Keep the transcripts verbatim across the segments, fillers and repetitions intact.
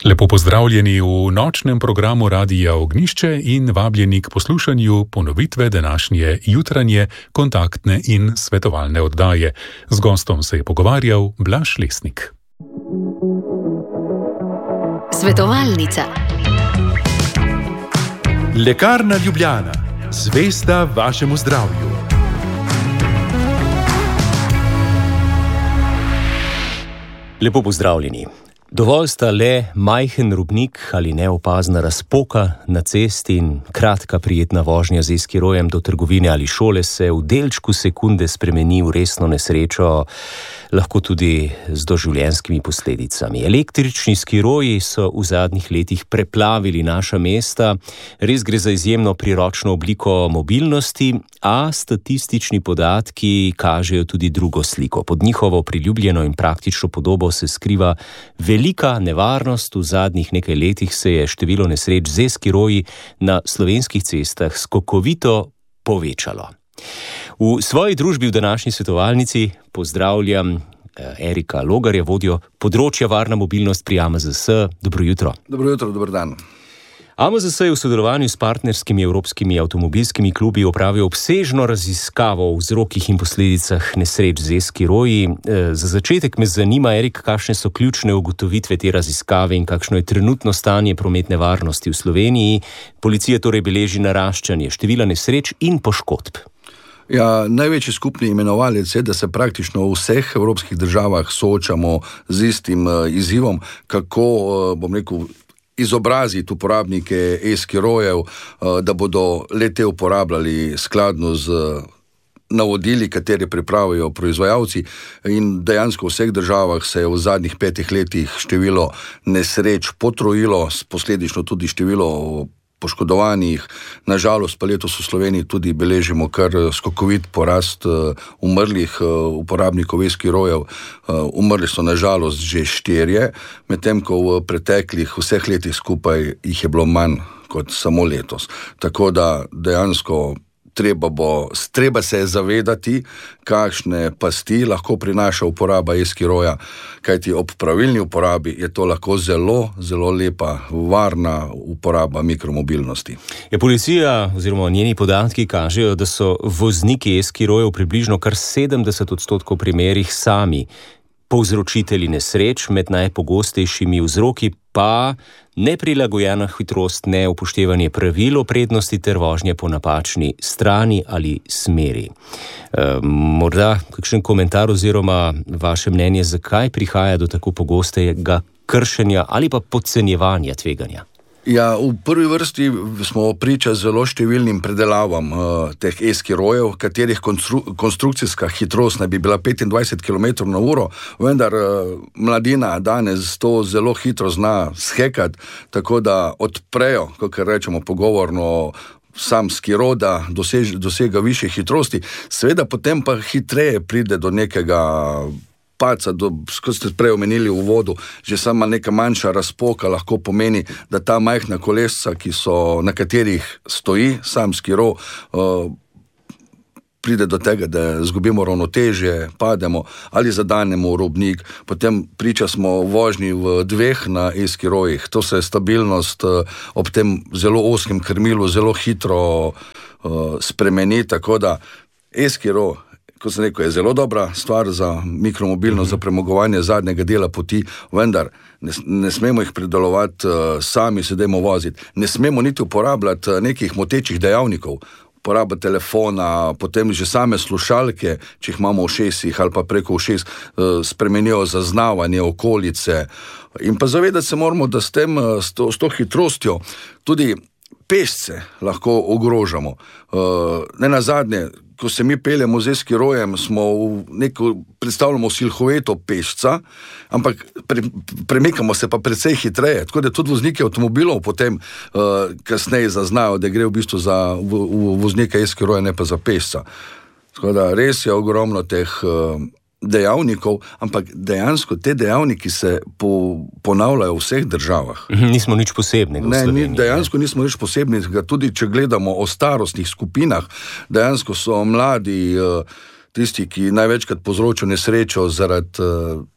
Lepo pozdravljeni v nočnem programu Radia Ognjišče in vabljeni k poslušanju ponovitve današnje jutranje kontaktne in svetovalne oddaje. Z gostom se je pogovarjal Blaž Lesnik. Svetovalnica. Lekarna Ljubljana, zvesta vašemu zdravju. Lepo pozdravljeni. Dovolj sta le majhen robnik ali neopazna razpoka na cesti in kratka prijetna vožnja z e-skirojem do trgovine ali šole se v delčku sekunde spremeni v resno nesrečo, lahko tudi z doživljenjskimi posledicami. Električni skiroji so v zadnjih letih preplavili naša mesta, res gre za izjemno priročno obliko mobilnosti, a statistični podatki kažejo tudi drugo sliko. Pod njihovo priljubljeno in praktično podobo se skriva velika nevarnost. V zadnjih nekaj letih se je število nesreč z e-skiroji na slovenskih cestah skokovito povečalo. V svoji družbi v današnji svetovalnici pozdravljam Erika Logarja, vodjo področja varna mobilnost pri A M Z S. Dobro jutro. Dobro jutro, dober dan. A M Z S je v sodelovanju s partnerskimi evropskimi avtomobilskimi klubi opravil obsežno raziskavo o vzrokih in posledicah nesreč z e-skiroji. Za začetek me zanima, Erik, kakšne so ključne ugotovitve te raziskave in kakšno je trenutno stanje prometne varnosti v Sloveniji. Policija torej beleži naraščanje števila nesreč in poškodb. Ja, največji skupni imenovalec je, da se praktično v vseh evropskih državah soočamo z istim izzivom, kako, bom rekel, izobraziti uporabnike e-skirojev, da bodo le-te uporabljali skladno z navodili, katere pripravijo proizvajalci, in dejansko v vseh državah se je v zadnjih petih letih število nesreč potrojilo, posledično tudi število poškodovanih. Nažalost pa letos v Sloveniji tudi beležimo kar skokovit porast umrlih uporabnikov e-skirojev. Umrli so nažalost že štirje, medtem ko v preteklih vseh letih skupaj jih je bilo manj kot samo letos. Tako da dejansko Treba, bo, treba se je zavedati, kakšne pasti lahko prinaša uporaba e-skiroja, kajti ob pravilni uporabi je to lahko zelo, zelo lepa, varna uporaba mikromobilnosti. Je policija oziroma njeni podatki kažejo, da so vozniki e-skirojev približno kar sedemdeset odstotkov primerih sami povzročitelji nesreč, med najpogostejšimi vzroki pa neprilagojena hitrost, neupoštevanje pravil o prednosti ter vožnje po napačni strani ali smeri. E, morda kakšen komentar oziroma vaše mnenje, zakaj prihaja do tako pogostega kršenja ali pa podcenjevanja tveganja? Ja, v prvi vrsti smo priča zelo številnim predelavam uh, teh e-skirojev, katerih konstru, konstrukcijska hitrost naj bi bila petindvajset kilometrov na uro, vendar uh, mladina danes to zelo hitro zna shekati, tako da odprejo, kakor rečemo pogovorno, sam skiro, da dosež, dosega višje hitrosti, seveda potem pa hitreje pride do nekega paca, do, kot ste prej omenili v uvodu, že sama neka manjša razpoka lahko pomeni, da ta majhna kolesca, ki so, na katerih stoji sam skiro, uh, pride do tega, da zgubimo ravnotežje, pademo ali zadanemo v robnik, potem priča smo vožnji v dveh na e-skirojih. To se je stabilnost uh, ob tem zelo oskem krmilu zelo hitro uh, spremeni, tako da e-skiro, kot sem rekel, je zelo dobra stvar za mikromobilnost, za premagovanje zadnjega dela poti, vendar ne, ne smemo jih predelovati uh, sami, se dajmo voziti. Ne smemo niti uporabljati uh, nekih motečih dejavnikov, uporaba telefona, potem že same slušalke, če jih imamo v ušesih ali pa preko ušes, uh, spremenijo zaznavanje okolice. In pa zavedati se moramo, da s tem, uh, s, to, s to hitrostjo tudi pešce lahko ogrožamo. Uh, ne nazadnje, ko se mi peljemo z e-skirojem, smo v neko, predstavljamo silhueto pešca, ampak pre, premikamo se pa precej hitreje, tako da tudi vozniki avtomobilov potem uh, kasneje zaznajo, da gre v bistvu za v, v voznika e-skiroja, ne pa za pešca. Tako da res je ogromno teh uh, dejavnikov, ampak dejansko te dejavniki se po, ponavljajo v vseh državah. Nismo nič posebnega v Sloveniji. Ne, dejansko nismo nič posebnega, tudi če gledamo o starostnih skupinah, dejansko so mladi tisti, ki največkrat povzročijo nesrečo zaradi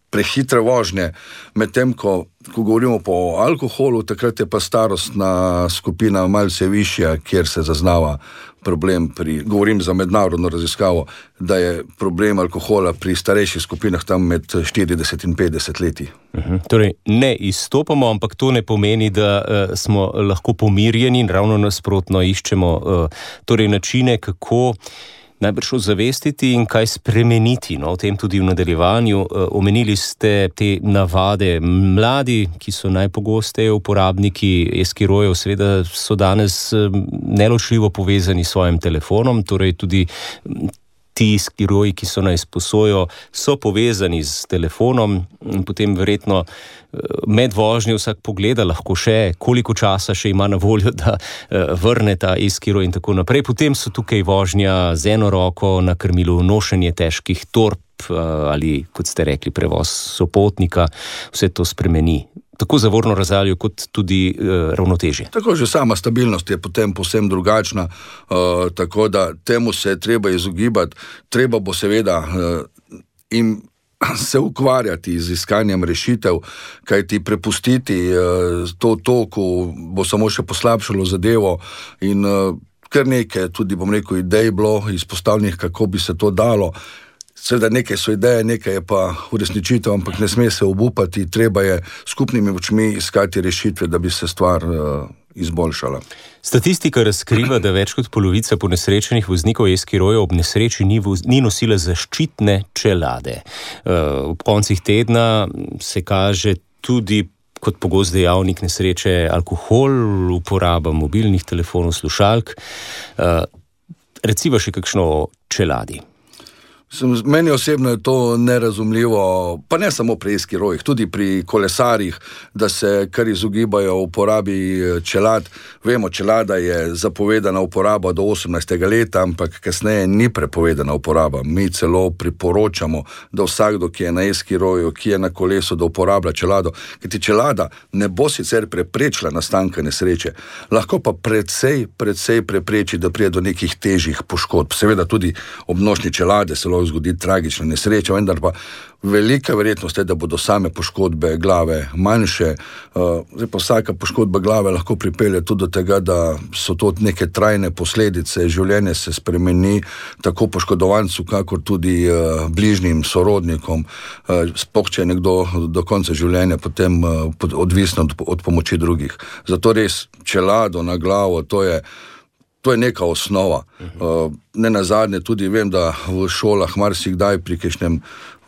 prehitre vožnje, medtem ko, ko govorimo po alkoholu, takrat je pa starostna skupina malce višja, kjer se zaznava problem pri, govorim za mednarodno raziskavo, da je problem alkohola pri starejših skupinah tam med štirideset in petdeset leti. Uhum. Torej, ne izstopamo, ampak to ne pomeni, da uh, smo lahko pomirjeni in ravno nasprotno iščemo uh, torej načine, kako najbrž ozavestiti in kaj spremeniti, no, o tem tudi v nadaljevanju. Omenili ste te navade. Mladi, ki so najpogosteje uporabniki e-skirojev, seveda so danes neločljivo povezani s svojim telefonom, torej tudi ti skiroji, ki so na izposojo, so povezani s telefonom in potem verjetno med vožnjo vsak pogleda lahko še, koliko časa še ima na voljo, da vrne ta e-skiroj in tako naprej. Potem so tukaj vožnja z eno roko na krmilu, nošenje težkih torb ali, kot ste rekli, prevoz sopotnika. Vse to spremeni tako zavorno razdaljo, kot tudi uh, ravnotežje. Tako, že sama stabilnost je potem povsem drugačna, uh, tako da temu se je treba izogibati. Treba bo seveda uh, in se ukvarjati z iskanjem rešitev, kaj ti prepustiti uh, to toku bo samo še poslabšalo zadevo in uh, kar nekaj, tudi bom rekel, idej bilo izpostavljenih, kako bi se to dalo. Seveda nekaj so ideje, nekaj je pa uresničitev, ampak ne sme se obupati, treba je skupnimi močmi iskati rešitve, da bi se stvar uh, izboljšala. Statistika razkriva, da več kot polovica ponesrečenih voznikov e-skirojev ob nesreči ni, voz, ni nosila zaščitne čelade. Uh, ob koncih tedna se kaže tudi kot pogost dejavnik nesreče alkohol, uporaba mobilnih telefonov, slušalk. Uh, reciva še kakšno o čeladi. Meni osebno je to nerazumljivo, pa ne samo pri e-skirojih, tudi pri kolesarjih, da se kar izogibajo uporabi čelad. Vemo, čelada je zapovedana uporaba do osemnajstega leta, ampak kasneje ni prepovedana uporaba. Mi celo priporočamo, da vsakdo, ki je na e-skiroju, ki je na kolesu, da uporablja čelado. Kajti čelada ne bo sicer preprečila nastanka nesreče, lahko pa predvsej, predvsej prepreči, da prije do nekih težjih poškodb. Seveda tudi ob nošnji čelade se zgodi tragična nesreča, vendar pa velika verjetnost je, da bodo same poškodbe glave manjše. Zdaj pa vsaka poškodba glave lahko pripelje tudi do tega, da so to neke trajne posledice, življenje se spremeni tako poškodovancu, kakor tudi bližnjim sorodnikom. Sploh če je nekdo do konca življenja potem odvisen od, od pomoči drugih. Zato res čelado na glavo, to je To je neka osnova. Uh, ne nazadnje tudi vem, da v šolah marsikdaj pri kakšnem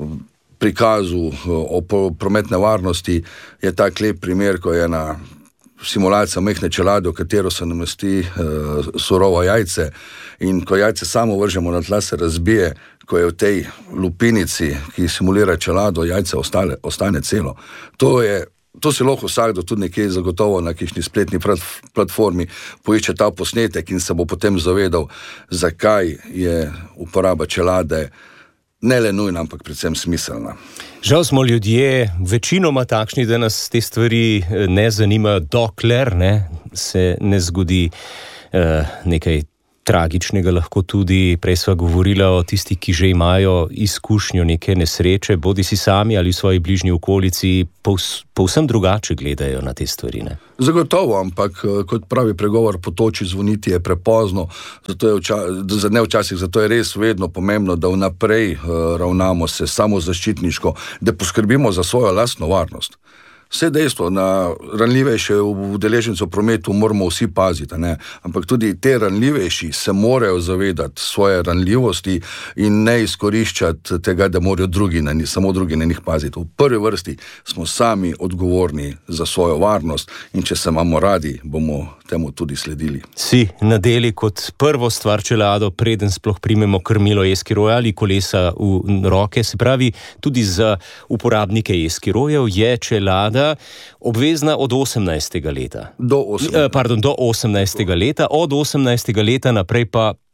prikazu o prometne varnosti je tak lep primer, ko je ena simulacija mehne čelade, v katero se namesti uh, surovo jajce in ko jajce samo vržemo na tla, se razbije, ko je v tej lupinici, ki simulira čelado, jajce ostale, ostane celo. To je To si lahko vsakdo tudi nekje zagotovo na kakšni spletni platformi poišče ta posnetek in se bo potem zavedal, zakaj je uporaba čelade ne le nujna, ampak predvsem smiselna. Žal smo ljudje večinoma takšni, da nas te stvari ne zanimajo, dokler ne, se ne zgodi uh, nekaj tragičnega, lahko tudi, prej sva govorila o tistih, ki že imajo izkušnjo neke nesreče, bodi si sami ali v svoji bližnji okolici, povs, povsem drugače gledajo na te stvari, ne? Zagotovo, ampak kot pravi pregovor, potoči zvoniti je prepozno, zato je vča, ne včasih, zato je res vedno pomembno, da vnaprej ravnamo se samozaščitniško, da poskrbimo za svojo lastno varnost. Vse dejstvo, na ranljivejše udeležence v prometu moramo vsi paziti, ne? Ampak tudi te ranljivejši se morajo zavedati svoje ranljivosti in ne izkoriščati tega, da morajo drugi na njih, samo drugi na njih paziti. V prvi vrsti smo sami odgovorni za svojo varnost in če se imamo radi, bomo temu tudi sledili. Si nadeli kot prvo stvar čelado, preden sploh primemo krmilo e-skiroja ali kolesa v roke, se pravi, tudi za uporabnike e-skirojev je čelada obvezna od osemnajstega leta. Do osemnajstega. Pardon, do osemnajstega leta, od osemnajstega leta naprej pa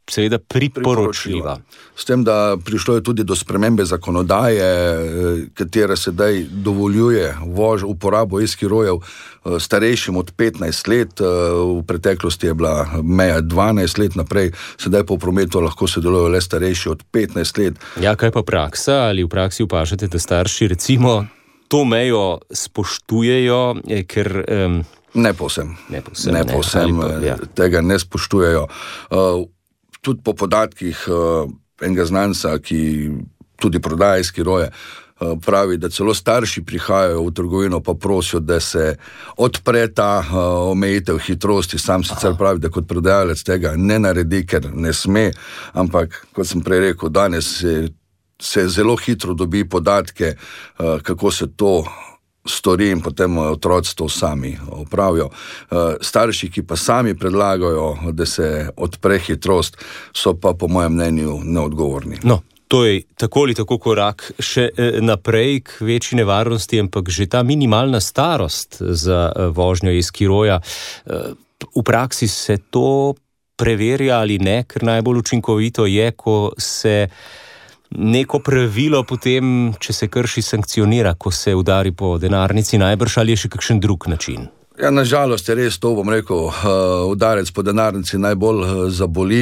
seveda priporočljiva. S tem, da prišlo je tudi do spremembe zakonodaje, katera sedaj dovoljuje vož, uporabo e-skirojev starejšim od petnajst let, v preteklosti je bila meja dvanajst let naprej, sedaj po prometu lahko sodelujejo le starejši od petnajst let. Ja, kaj pa praksa? Ali v praksi opažate, da starši recimo to mejo spoštujejo, ker... Um, ne povsem. Ne povsem, ne povsem ne, pa, ja. Tega ne spoštujejo. Uh, tudi po podatkih uh, enega znanca, ki tudi prodaja skiroje, uh, pravi, da celo starši prihajajo v trgovino pa prosijo, da se odpre ta uh, omejitev hitrosti. Sam sicer Aha. pravi, da kot prodajalec tega ne naredi, ker ne sme, ampak kot sem prej rekel, danes se, se zelo hitro dobi podatke, uh, kako se to stori in potem otroci to sami opravijo. Starši, ki pa sami predlagajo, da se odpre hitrost, so pa po mojem mnenju neodgovorni. No, to je tako ali tako korak še naprej k večji nevarnosti, ampak že ta minimalna starost za vožnjo e-skiroja, v praksi se to preverja ali ne, ker najbolj učinkovito je, ko se neko pravilo potem, če se krši, sankcionira, ko se udari po denarnici, najbrž ali je še kakšen drug način? Ja, nažalost je res to, bom rekel, udarec po denarnici najbolj zaboli.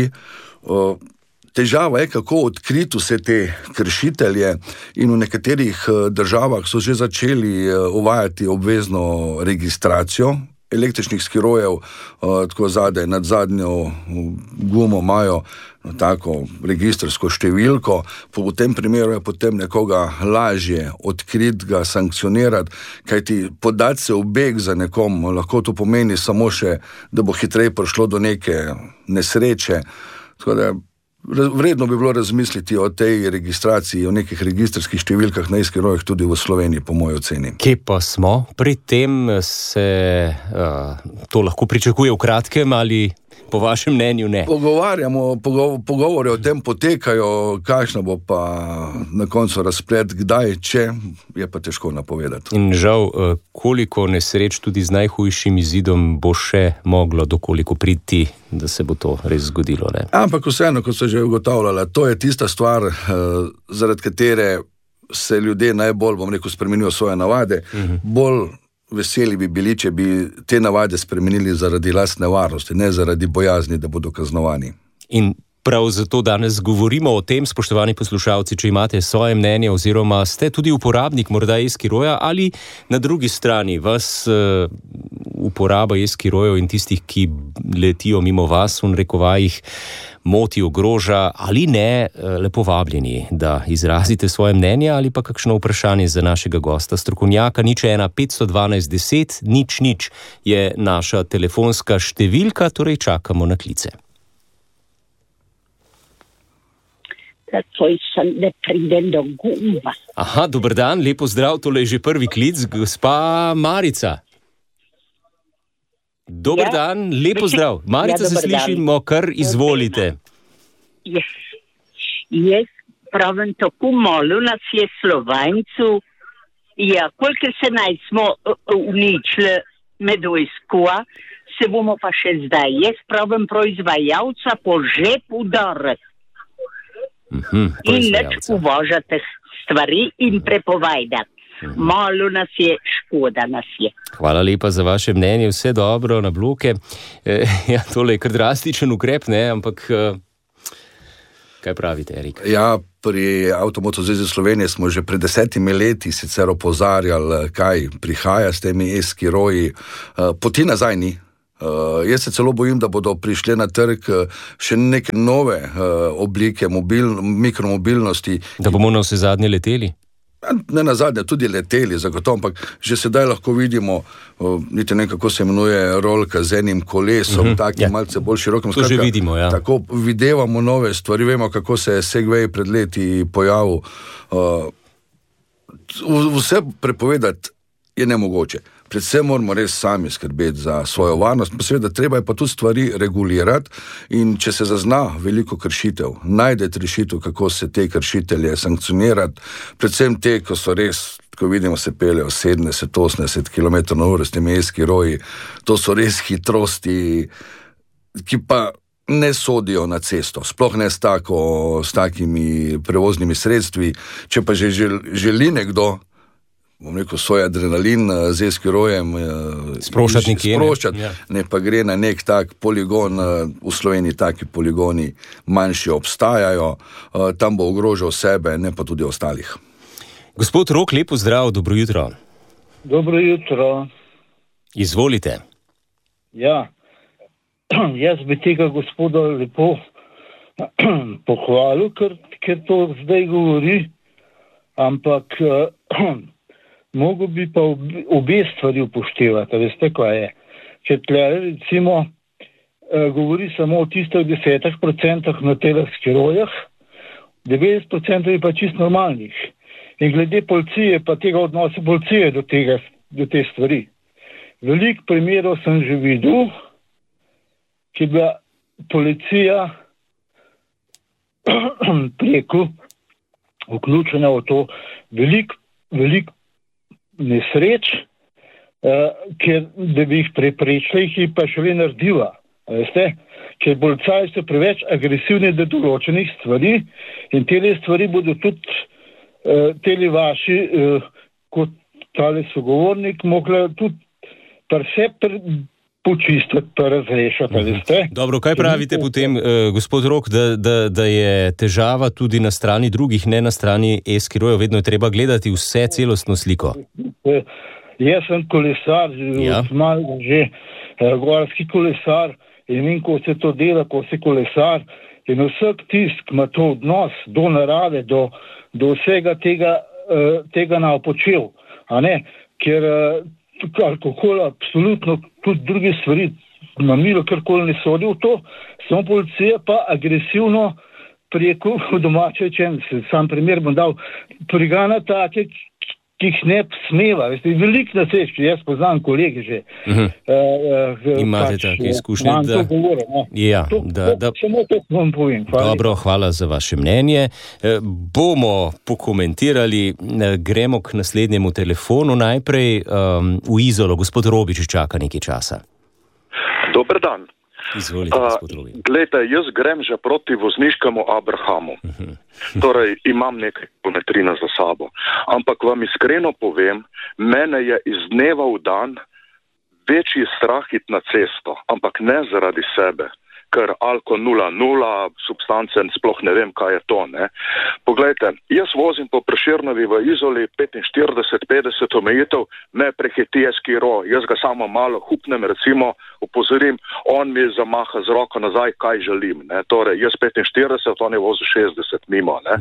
Težava je, kako odkriti vse te kršitelje, in v nekaterih državah so že začeli uvajati obvezno registracijo električnih skirojev, tako zadaj nad zadnjo gumo imajo tako registrsko številko, v tem primeru je potem nekoga lažje odkriti, ga sankcionirati, kajti podati se v beg za nekom, lahko to pomeni samo še, da bo hitreje prišlo do neke nesreče. Tako da vredno bi bilo razmisliti o tej registraciji, o nekih registrskih številkah na e-skirojih tudi v Sloveniji, po moji oceni. Kje pa smo? Pri tem se uh, to lahko pričakuje v kratkem ali po vašem mnenju ne? Pogovarjamo, pogo- pogovore o tem potekajo, kakšna bo pa na koncu razplet, kdaj, če, je pa težko napovedati. In žal, koliko nesreč tudi z najhujšim izidom bo še moglo dokoliko priti, da se bo to res zgodilo, ne? Ampak vseeno, kot so že ugotavljala, to je tista stvar, zaradi katere se ljudje najbolj, bom rekel, spremenijo svoje navade, uh-huh. bolj veseli bi bili, če bi te navade spremenili zaradi lastne varnosti, ne zaradi bojazni, da bodo kaznovani. In prav zato danes govorimo o tem, spoštovani poslušalci, če imate svoje mnenje oziroma ste tudi uporabnik morda e-skiroja ali na drugi strani vas uh, uporaba e-skirojev in tistih, ki letijo mimo vas, v narekovajih, moti, ogroža ali ne, lepo vabljeni, da izrazite svoje mnenje ali pa kakšno vprašanje za našega gosta, strokovnjaka. Nič ena petsto dvanajst deset nič nič je naša telefonska številka, torej čakamo na klice. Takoj sem, da pridem do gumba. Aha, dober dan, lepo zdrav, tole je že prvi klic, gospa Marica. Dober ja, dan, lepo zdrav. Marica, ja, se slišimo, kar izvolite. Jaz, jaz pravim, tako malo nas je Slovencu, ja, koliko se naj smo uničili med vojskova, se bomo pa še zdaj. Jaz pravim proizvajalca po žepu udariti. Mm-hmm, in neč uvažate stvari in prepovedati. Mm-hmm. Malo nas je, škoda nas je. Hvala lepa za vaše mnenje, vse dobro na bloke. E, ja, tole je kar drastičen ukrep, ne, ampak kaj pravite, Erik? Ja, pri Avtomoto zvezi Slovenije smo že pred desetimi leti sicer opozarjali, kaj prihaja s temi e-skiroji. Poti nazaj ni. Uh, jaz se celo bojim, da bodo prišli na trg še neke nove uh, oblike mobil, mikromobilnosti. Da bomo na vse zadnje leteli? Ne na zadnje, tudi leteli, zagotovo, ampak že sedaj lahko vidimo, uh, niti ne kako se imenuje rolka z enim kolesom, uh-huh, takim ja. malce bolj širokim. To skratka, že vidimo, ja. Tako videvamo nove stvari, vemo, kako se je Segway pred leti pojavil. Uh, vse prepovedati je nemogoče. Predvsem moramo res sami skrbeti za svojo varnost, pa seveda treba je pa tudi stvari regulirati in če se zazna veliko kršitev, najdete rešitev, kako se te kršitelje sankcionirati, predvsem te, ko so res, ko vidimo, se peljejo sedemdeset osemdeset kilometrov na uro s temi e-skiroji, to so res hitrosti, ki pa ne sodijo na cesto, sploh ne s, tako, s takimi prevoznimi sredstvi. Če pa že želi nekdo, bom rekel, svoj adrenalin z eskirojem sproščati nekje, sproščati, ne. ne pa gre na nek tak poligon, v Sloveniji taki poligoni manjši obstajajo, tam bo ogrožal sebe, ne pa tudi ostalih. Gospod Rok, lepo zdrav, dobro jutro. Dobro jutro. Izvolite. Ja, jaz bi tega gospoda lepo pohvalil, ker, ker to zdaj govori, ampak mogo bi pa obe stvari upoštevati. Veste, kaj je? Če tle, recimo, govori samo o tistih desetih procentah na teh skirojah, devetdeset procentov je pa čist normalnih. In glede policije, pa tega odnosa policije do, tega, do te stvari. Veliko primerov sem že videl, ki je bila policija preko vključena v to veliko velik nesreč, uh, ker da bi jih preprečila, jih je pa še le naredila. Veste? Ker policaji so preveč agresivni do določenih stvari in te stvari bodo tudi uh, teli vaši, uh, kot tale sogovornik, mogla tudi pa vse pr- počistiti, pa razrešati, veste. Dobro, kaj pravite potem, uh, gospod Rok, da, da, da je težava tudi na strani drugih, ne na strani eskirojev, vedno je treba gledati vse celostno sliko? Uh, jaz sem kolesar, ja. Malo že uh, gorski kolesar in vem, ko se to dela, ko se kolesar in vsak tisk ima to odnos do narave, do, do vsega tega, uh, tega napočel, a ne, ker uh, alkohol, absolutno tudi druge stvari, mamilo, karkoli ne sodi v to, samo policija pa agresivno preko domače rečen, sam primer bom dal, prigana take, ki jih ne smeva. Veliko nasreč, jaz poznam kolege že. Uh-huh. Uh, uh, Imate pač, take izkušnje, da... To govore, no. Ja, to, da, da... Samo to vam povem. Hvala. Dobro, hvala za vaše mnenje. E, bomo pokomentirali, e, gremo k naslednjemu telefonu. Najprej um, v Izolo, gospod Robič čaka nekaj časa. Dober dan. Izvolite, gospod Robič. Glejte, jaz grem že proti vozniškemu Abrahamu. Uh-huh. Torej, imam nekaj kilometrina za sabo. Ampak vam iskreno povem, mene je iz dneva v dan večji strah iti na cesto, ampak ne zaradi sebe, ker alko nula nula, substance, sploh ne vem, kaj je to, ne. Poglejte, jaz vozim po Prešernovi v Izoli petinštirideset petdeset omejitev, me prehiti eskiro, jaz ga samo malo hupnem, recimo, upozorim, on mi zamaha z roko nazaj, kaj želim, ne. Torej, jaz petinštirideset, on je vozil šestdeset mimo, ne.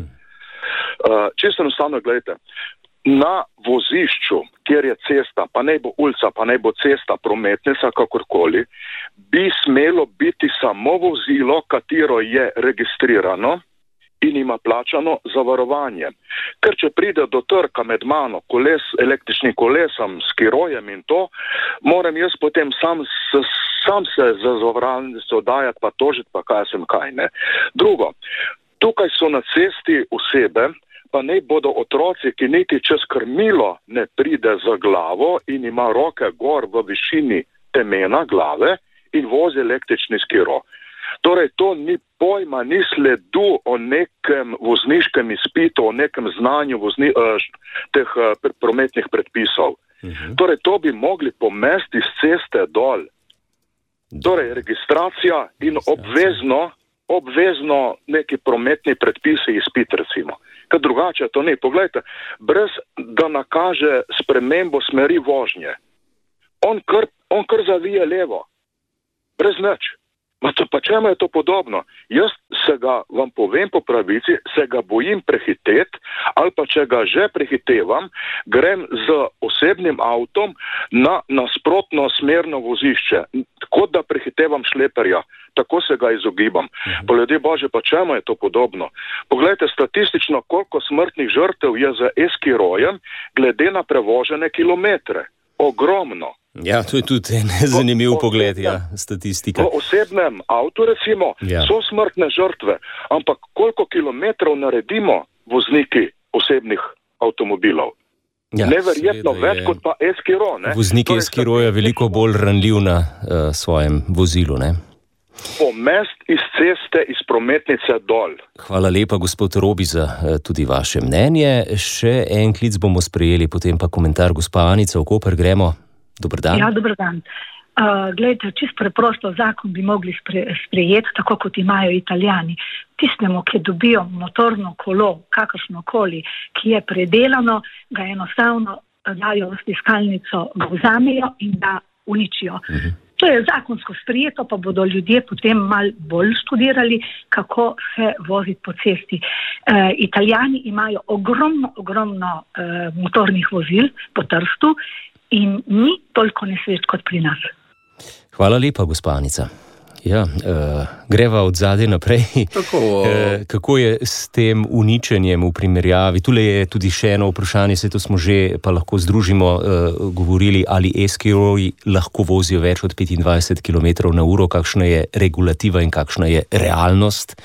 Uh, čisto enostavno, gledajte, na vozišču, kjer je cesta, pa ne bo ulica, pa ne bo cesta, prometnica, kakorkoli, bi smelo biti samo vozilo, katero je registrirano in ima plačano zavarovanje. Ker če pride do trka med mano, koles, električnim kolesom, skirojem in to, moram jaz potem sam, sam se za zavarovanje oddajati, pa tožiti, pa kaj sem kaj, ne. Drugo, tukaj so na cesti osebe, pa ne bodo otroci, ki niti čez krmilo ne pride za glavo in ima roke gor v višini temena glave in vozi električni skiro. Torej, to ni pojma, ni sledu o nekem vozniškem izpitu, o nekem znanju vozni, teh prometnih predpisov. Uh-huh. Torej, to bi mogli pomesti z ceste dol. Torej, registracija in obvezno, obvezno neki prometni predpisi izpit, recimo. Ker drugače to ni. Poglejte, brez da nakaže spremembo smeri vožnje. On kar, on kar zavije levo. Brez nič. Ma to, pa čemu je to podobno? Jaz se ga, vam povem po pravici, se ga bojim prehiteti, ali pa če ga že prehitevam, grem z osebnim avtom na nasprotno smerno vozišče, kot da prehitevam šleperja. Tako se ga izogibam. Po ljudje Bože, pa čemu je to podobno? Poglejte statistično, koliko smrtnih žrtev je za eskirojem glede na prevožene kilometre. Ogromno. Ja, to je tudi en zanimiv pogled, ja, statistika. V osebnem avtu, recimo, ja. So smrtne žrtve, ampak koliko kilometrov naredimo vozniki osebnih avtomobilov? Ja, neverjetno več kot pa eskiro, ne? Vozniki torej, eskiroja veliko bolj ranljiv na uh, svojem vozilu, ne? pomest iz ceste, iz prometnice dol. Hvala lepa, gospod Robi, za tudi vaše mnenje. Še en klic bomo sprejeli, potem pa komentar gospa Anica v Koper. Gremo. Dober dan. Ja, dober dan. Uh, Glejte, čisto preprosto zakon bi mogli spre, sprejeti, tako kot imajo Italijani. Tistemu, ki dobijo motorno kolo, kakršnokoli, ki je predelano, ga enostavno dajo v stiskalnico, ga vzamejo in ga uničijo. Uh-huh. To je zakonsko sprijeto, pa bodo ljudje potem mal bolj študirali, kako se voziti po cesti. Uh, Italijani imajo ogromno, ogromno uh, motornih vozil po Trstu in ni toliko nesreč kot pri nas. Hvala lepa, gospa Anica. Ja, uh, greva od zadaj naprej. Tako, uh, kako je s tem uničenjem v primerjavi? Tule je tudi še eno vprašanje, se to smo že, pa lahko združimo, uh, govorili, ali eskiroji lahko vozijo več od petindvajset kilometrov na uro, kakšna je regulativa in kakšna je realnost?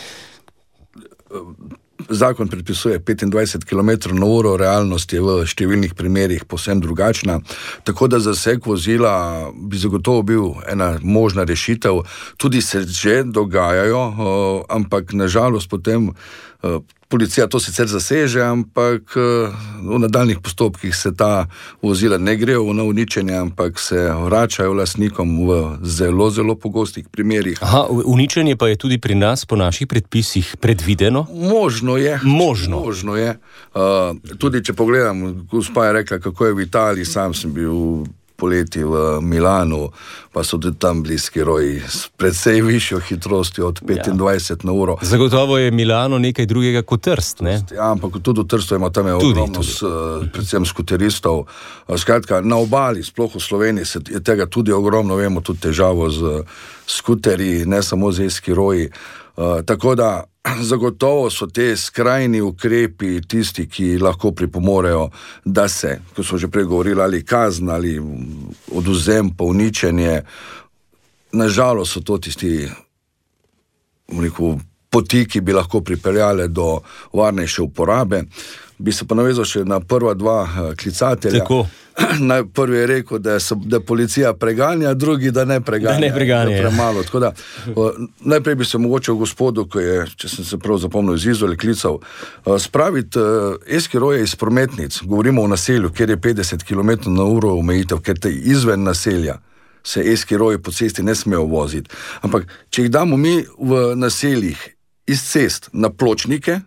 Zakon predpisuje petindvajset kilometrov na uro, realnost je v številnih primerih povsem drugačna, tako da zaseg vozila bi zagotovo bil ena možna rešitev. Tudi se že dogajajo, ampak nažalost potem policija to sicer zaseže, ampak v nadaljnih postopkih se ta vozila ne grejo na uničenje, ampak se vračajo lastnikom v zelo, zelo pogostih primerih. Aha, uničenje pa je tudi pri nas po naših predpisih predvideno? Možno je. Možno. Možno je. Uh, tudi če pogledam, gospa je rekla, kako je v Italiji, sam sem bil poleti v Milanu, pa so tudi tam bili skiroji s precej višjo hitrostjo od petindvajset ja. na uro. Zagotovo je Milano nekaj drugega kot Trst, ne? Ja, ampak tudi v Trstu ima tam je ogromno, s, predvsem skuteristov. Skratka, na obali, sploh v Sloveniji, se je tega tudi ogromno, vemo tudi težavo z skuterji, ne samo z skiroji. Uh, tako da zagotovo so te skrajni ukrepi tisti, ki lahko pripomorejo, da se, kot smo že prej govorili, ali kazn, ali odvzem, pa uničenje. Nažalost so to tisti rekel, poti, ki bi lahko pripeljale do varnejše uporabe. Bi se pa navezal še na prva dva klicatelja. Tako. Prvi je rekel, da, so, da policija preganja, drugi, da ne preganja. Da ne preganja. Da premalo. Tako da, najprej bi se mogoče v gospodu, ko je, če sem se prav zapomnil, iz Izole klical, spraviti eskiroje iz prometnic. Govorimo o naselju, kjer je petdeset kilometrov na uro omejitev, ker te izven naselja se eskiroji po cesti ne smejo voziti. Ampak, če jih damo mi v naseljih iz cest na pločnike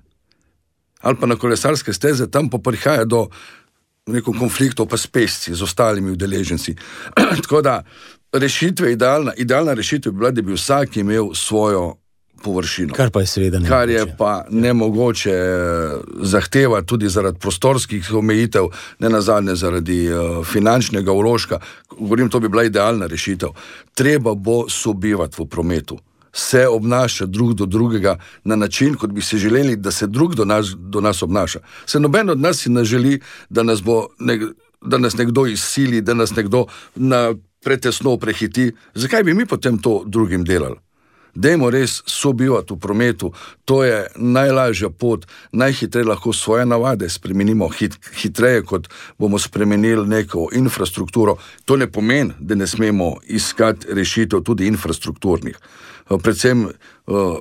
ali pa na kolesarske steze, tam pa prihaja do neko konfliktov pa s pešci, z ostalimi udeleženci. Tako da rešitve, idealna, idealna rešitev bi bila, da bi vsak imel svojo površino. Kar pa je seveda nemogoče. Kar je pa nemogoče zahteva tudi zaradi prostorskih omejitev, ne nazadnje zaradi uh, finančnega vložka. Govorim, to bi bila idealna rešitev. Treba bo sobivati v prometu. Se obnaša drug do drugega na način, kot bi se želeli, da se drug do nas, do nas obnaša. Se noben od nas si ne želi, da nas, bo nek, da nas nekdo izsili, da nas nekdo na pretesno prehiti. Zakaj bi mi potem to drugim delali? Dajmo res sobivati v prometu, to je najlažja pot, najhitreje lahko svoje navade spremenimo, hit, hitreje kot bomo spremenili neko infrastrukturo. To ne pomeni, da ne smemo iskati rešitev tudi infrastrukturnih. Predvsem uh,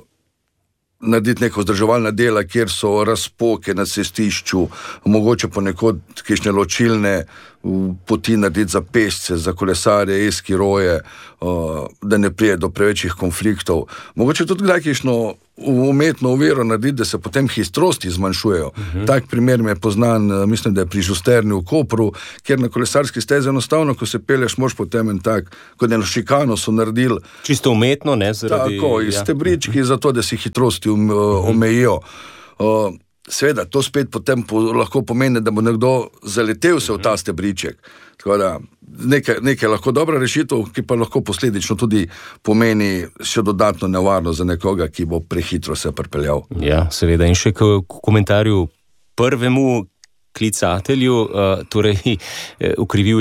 narediti neko vzdrževalna dela, kjer so razpoke na cestišču, mogoče ponekod kakšne ločilne uh, poti narediti za pešce, za kolesarje, eskiroje, uh, da ne prije do prevečjih konfliktov. Mogoče tudi kdaj kakšno umetno oviro narediti, da se potem hitrosti zmanjšujejo. Uh-huh. Tak primer me je poznan, mislim, da je pri Žusterni v Kopru, kjer na kolesarski stezi enostavno, ko se pelješ, moš potem en tak, kot eno šikano so naredili. Čisto umetno, ne? Zaradi... Tako, iz ja. stebrički, zato, da si hitrosti um, uh-huh. omejijo. Uh, seveda, to spet potem po, lahko pomeni, da bo nekdo zaletel se v ta stebriček. Tako da, nekaj, nekaj lahko dobra rešitev, ki pa lahko posledično tudi pomeni še dodatno nevarno za nekoga, ki bo prehitro se pripeljal. Ja, seveda. In še k komentarju prvemu klicatelju, uh, torej ukrivil je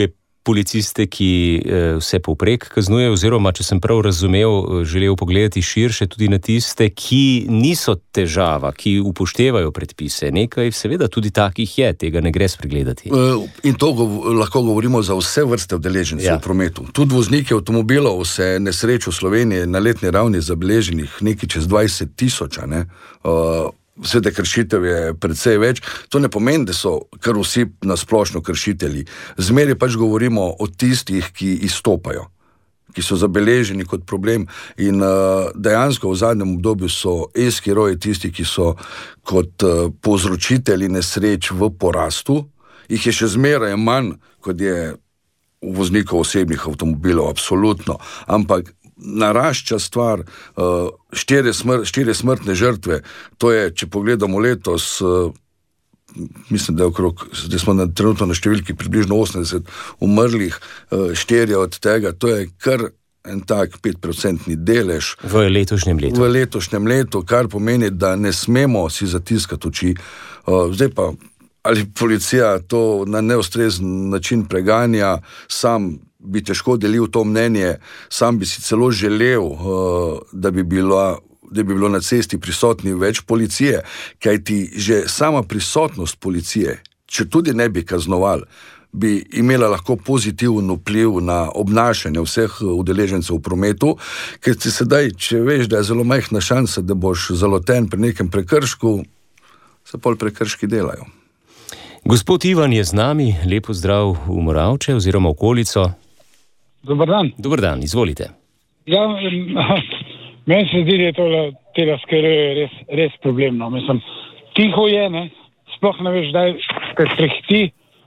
policiste, ki vse povprek kaznujejo, oziroma, če sem prav razumel, želel pogledati širše tudi na tiste, ki niso težava, ki upoštevajo predpise. Nekaj seveda tudi takih je, tega ne gre spregledati. In to gov- lahko govorimo za vse vrste udeležencev ja. v prometu. Tudi vozniki avtomobilov se nesreč v Sloveniji na letni ravni zabeleženih nekaj čez dvajset tisoč, ne? Uh, Svete kršitev je precej več. To ne pomeni, da so kar vsi nasplošno kršitelji. Zmeraj pač govorimo o tistih, ki izstopajo, ki so zabeleženi kot problem. In uh, dejansko v zadnjem obdobju so e-skiroji tisti, ki so kot uh, povzročitelji nesreč v porastu. Jih je še zmeraj manj, kot je voznikov osebnih avtomobilov, absolutno. Ampak narašča stvar, uh, štiri, smr- štiri smrtne žrtve, to je, če pogledamo letos, uh, mislim, da je okrog, da smo na, trenutno na številki približno osemdeset umrlih, uh, štiri od tega, to je kar en tak petprocentni delež. V letošnjem letu. V letošnjem letu, kar pomeni, da ne smemo si zatiskati oči. Uh, zdaj pa, ali policija to na neustrezen način preganja, sam bi težko delil to mnenje, sam bi si celo želel, da bi bilo, da bi bilo na cesti prisotni več policije, kajti že sama prisotnost policije, če tudi ne bi kaznovali, bi imela lahko pozitiven vpliv na obnašanje vseh udeležencev v prometu, ker ti sedaj, če veš, da je zelo majhna šansa, da boš zaloten pri nekem prekršku, se pol prekrški delajo. Gospod Ivan je z nami, lepo zdrav v Moravče oziroma okolico. Dobar dan. Dobar dan, izvolite. Ja, meni se zdi, da je tole, tega skiroja res, res problemno. Mislim, tiho je, ne, sploh ne veš, da te prehiti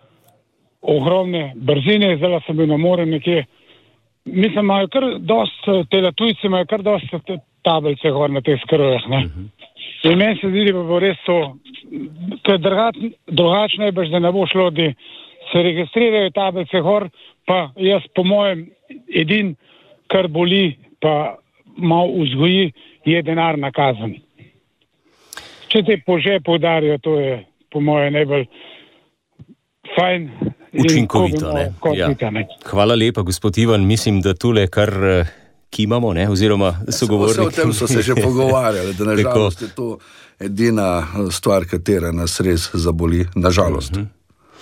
ogromne brzine, zdaj sem bil na more nekje. Mislim, imajo kar dost, tele tujci imajo kar dost tablice gor na teh skirojah, ne. Uh-huh. In meni se zdi, da bo res to, to je drugačno, najbrž, da ne bo šlo, da se registrirajo tablice gor, pa jaz po mojem edin, kar boli, pa malo vzgoji, je denarna kazen. Če te po žepu udarijo, to je po mojem najbolj fajn. Učinkovito, ne? Ja. ne. Hvala lepa, gospod Ivan, mislim, da tule kar kimamo, ne, oziroma sogovornik. Vse o tem so se že pogovarjali, da nažalost je to edina stvar, katera nas res zaboli, nažalost. Uh-huh.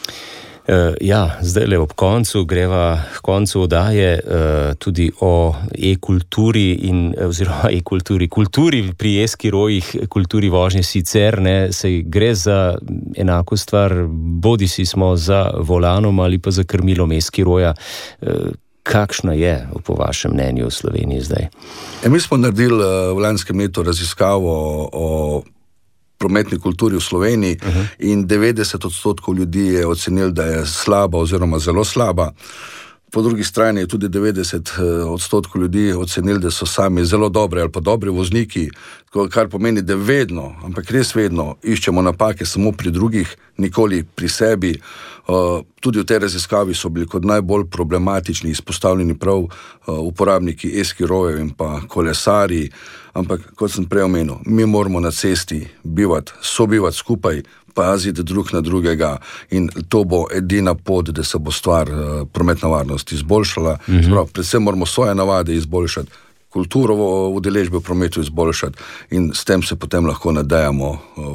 Uh, ja, zdaj le ob koncu greva k koncu oddaje uh, tudi o e-kulturi in oziroma e-kulturi, kulturi pri e-skirojih, kulturi vožnje sicer, ne, se gre za enako stvar, bodi si smo za volanom ali pa za krmilom e-skiroja. Uh, kakšna je po vašem mnenju v Sloveniji zdaj? E, mi smo naredili uh, v lanskem letu raziskavo o prometni kulturi v Sloveniji uh-huh. in devetdeset odstotkov ljudi je ocenil, da je slaba oziroma zelo slaba. Po drugi strani je tudi devetdeset odstotkov ljudi ocenil, da so sami zelo dobri ali pa dobri vozniki, kar pomeni, da vedno, ampak res vedno, iščemo napake samo pri drugih, nikoli pri sebi. Uh, tudi v tej raziskavi so bili kot najbolj problematični izpostavljeni prav uh, uporabniki e-skirojev in pa kolesarji, ampak kot sem prej omenil, mi moramo na cesti bivati, sobivati skupaj, paziti drug na drugega in to bo edina pot, da se bo stvar uh, prometna varnost izboljšala. Mm-hmm. Sprav, predvsem moramo svoje navade izboljšati, kulturo udeležbe v prometu izboljšati in s tem se potem lahko nadejamo uh,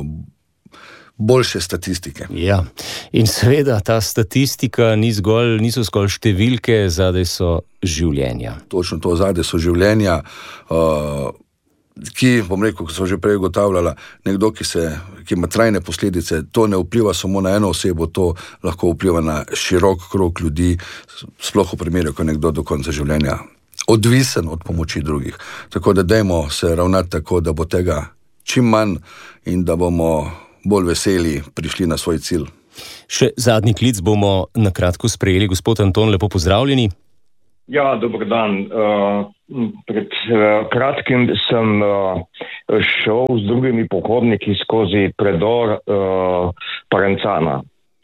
boljše statistike. Ja, in seveda ta statistika ni zgolj, niso zgolj številke, zadaj so življenja. Točno to, zadaj so življenja, uh, ki, bom rekel, kot so že prej ugotavljala, nekdo, ki, se, ki ima trajne posledice, to ne vpliva samo na eno osebo, to lahko vpliva na širok krog ljudi, sploh v primeru, ko nekdo do konca življenja odvisen od pomoči drugih. Tako da dajmo se ravnati tako, da bo tega čim manj in da bomo bolj veseli prišli na svoj cilj. Še zadnji klic bomo na kratko sprejeli. Gospod Anton, lepo pozdravljeni. Ja, dober dan. Uh, pred uh, kratkim sem uh, šel z drugimi pohodniki skozi predor uh, Parencana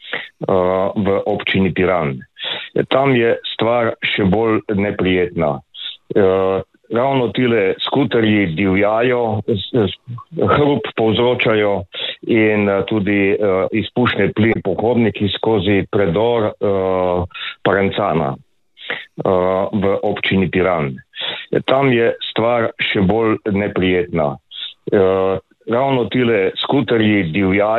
uh, v občini Piran. Tam je stvar še bolj neprijetna. Uh, ravno tile skuterji divjajo, hrup povzročajo in uh, tudi uh, izpušne plin pohodniki skozi predor uh, Parencana uh, v občini Piran. Tam je stvar še bolj neprijetna. Uh, ravno tile skuterji divjajo